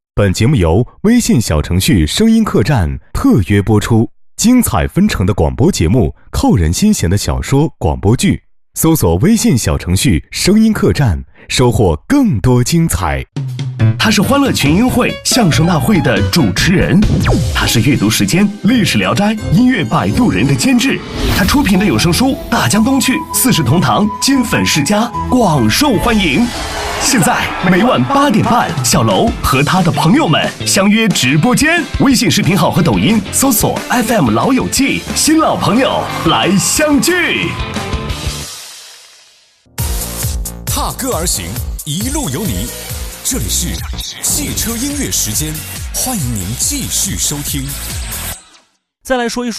本节目由微信小程序声音客栈特约播出，精彩纷呈的广播节目，扣人心弦的小说广播剧，搜索微信小程序声音客栈，收获更多精彩。 他是欢乐群英会相声大会的主持人，他是阅读时间历史聊斋音乐摆渡人的监制，他出品的有声书《大江东去》四世同堂金粉世家广受欢迎。现在每晚8点半，小楼和他的朋友们相约直播间，微信视频号和抖音搜索 FM 老友记，新老朋友来相聚。 踏歌而行，一路有你。这里是汽车音乐时间，欢迎您继续收听。 再来说一说